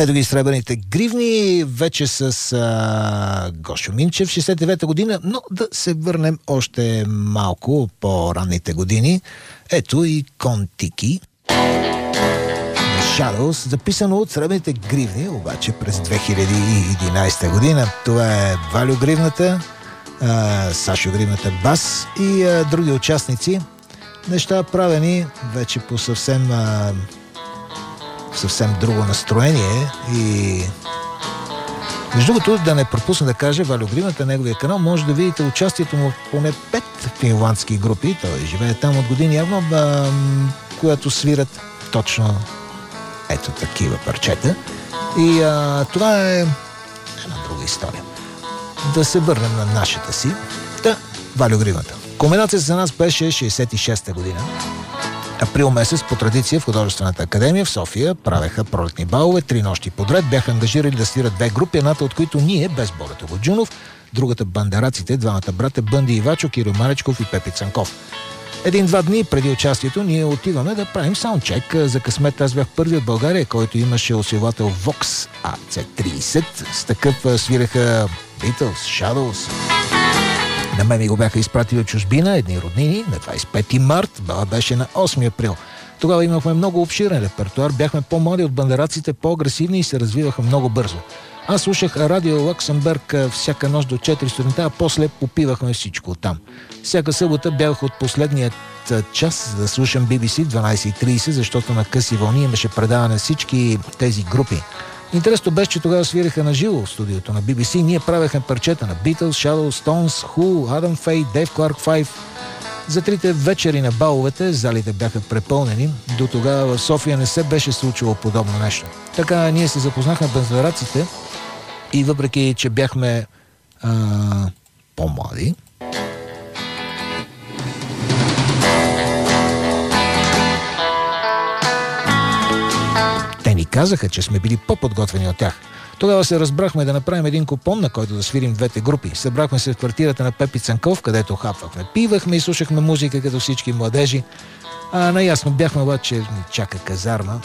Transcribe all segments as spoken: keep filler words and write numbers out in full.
Ето ги Сребърните гривни, вече с а, Гошо Минчев, шейсет и девета година, но да се върнем още малко по-ранните години. Ето и Кон-Тики, Shadows, записано от Сребърните гривни, обаче през две хиляди и единадесета година. Това е Валю Гривната, а, Сашо Гривната бас и а, други участници. Неща правени вече по съвсем а, съвсем друго настроение. И между другото, да не пропусна да кажа, Валю Гривната, неговия канал, може да видите участието му в поне пет финландски групи. Той живее там от години явно, а, която свират точно ето такива парчета. И а, това е една друга история. Да се върнем на нашата си. Та, Валю Гривната. Кулминацията за нас беше шейсет и шеста година. Април месец по традиция в Художествената академия в София правеха пролетни балове, три нощи подред. Бяха ангажирали да свират две групи, едната от които ние, без Богато Годжунов, другата бандераците, двамата брата Бънди Ивачо, Кирил Малечков и Пепи Цанков. Един-два дни преди участието ние отиваме да правим саундчек. За късмет аз бях първи от България, който имаше усилвател Vox А Ц тридесет. С такъв свиреха Beatles, Shadows. На мен ми го бяха изпратили от чужбина, едни роднини, на двадесет и пети март, бала беше на осми април. Тогава имахме много обширен репертуар, бяхме по-млади от бандераците, по-агресивни и се развиваха много бързо. Аз слушах радио Лаксембърг всяка нощ до четири сутринта, а после попивахме всичко оттам. Всяка събота бях от последният час за да слушам Би Би Си в дванадесет и тридесет, защото на къси вълни имаше предаване на всички тези групи. Интересно беше, че тогава свиреха на живо в студиото на Би Би Си. Ние правехме парчета на Beatles, Shadows, Stones, Who, Адам Фей, Дейв Кларк Файв. За трите вечери на баловете залите бяха препълнени. До тогава в София не се беше случило подобно нещо. Така ние се запознахме бандераците и въпреки, че бяхме а, по-млади, те ни казаха, че сме били по-подготвени от тях. Тогава се разбрахме да направим един купон, на който да свирим двете групи. Събрахме се в квартирата на Пепи Цанков, където хапвахме, пивахме и слушахме музика като всички младежи. А наясно бяхме обаче, ни чака казарма.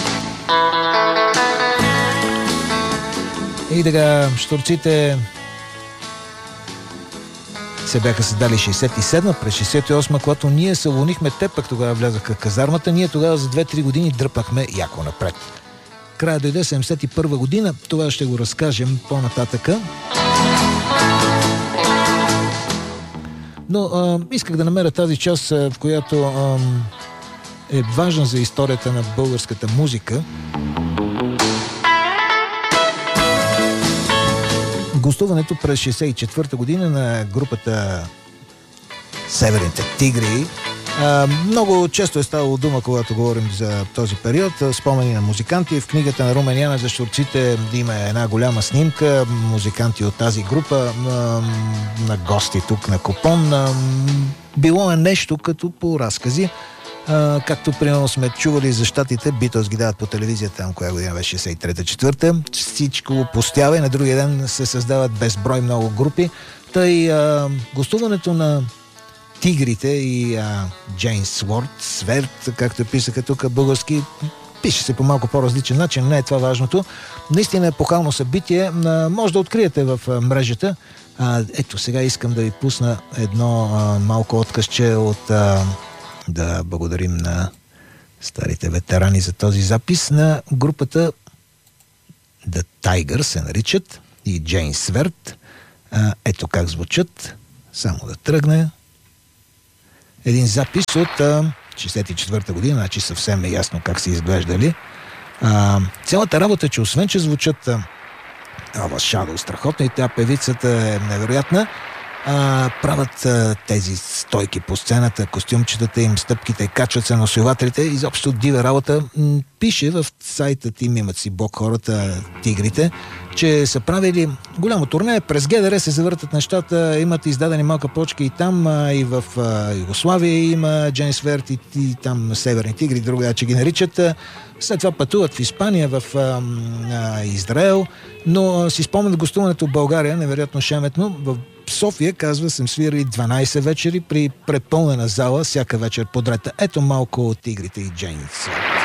И така, щурците се бяха създали шейсет и седма, през шейсет и осма, когато ние се лунихме, те пък тогава влязаха в казармата, ние тогава за две-три години дръпнахме яко напред. Края дойде седемдесет и първа година, това ще го разкажем по-нататъка. Но а, исках да намеря тази част, в която а, е важна за историята на българската музика. Гостуването през шейсет и четвърта година на групата Северните тигри. А, много често е ставало дума, когато говорим за този период. Спомени на музиканти. В книгата на Румен Янев за щурците има една голяма снимка. Музиканти от тази група а, на гости тук на Купон. А, било е нещо като по разкази. Uh, както примерно сме чували за щатите, Beatles ги дават по телевизията, там коя година беше шейсет и трета четвърта. Всичко постява и на другия ден се създават безброй много групи. Тъй uh, гостуването на Тигрите и uh, Джейн Сворд, Сверт, както писаха тук български, пише се по малко по-различен начин, не е това важното. Наистина е епохално събитие, uh, може да откриете в uh, мрежата. Uh, ето сега искам да ви пусна едно uh, малко откъсче от... Uh, да благодарим на старите ветерани за този запис на групата The Tiger се наричат и Джейн Сверт. А, ето как звучат. Само да тръгне. Един запис от а, шейсет и четвърта година, значи съвсем е ясно как са изглеждали. А, цялата работа, че освен, че звучат Ава Шадо страхотно и тя певицата е невероятна, А, правят а, тези стойки по сцената, костюмчетата им, стъпките, качват се на усилвателите, изобщо дива работа. М- пише в сайтът им, имат си блог хората, Тигрите, че са правили голямо турне, през Ге Де Ре се завъртат нещата, имат издадени малка почка и там, а, и в а, Югославия има Джейн Сверт и, и там Северни тигри, друга, че ги наричат. След това пътуват в Испания, в а, а, Израел, но а, си спомнят гостуването в България, невероятно шеметно. В София, казва, съм свирали дванадесет вечери при препълнена зала, всяка вечер подред. Ето малко от Тигрите и Джейн Сверт.